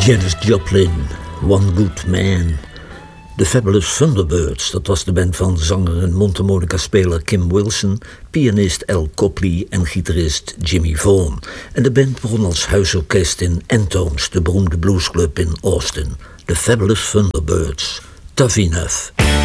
Janis Joplin, One Good Man. De Fabulous Thunderbirds, dat was de band van zanger en mondharmonica-speler Kim Wilson, pianist Al Copley en gitarist Jimmy Vaughan. En de band begon als huisorkest in Antones, de beroemde bluesclub in Austin. De Fabulous Thunderbirds, Tough Enough.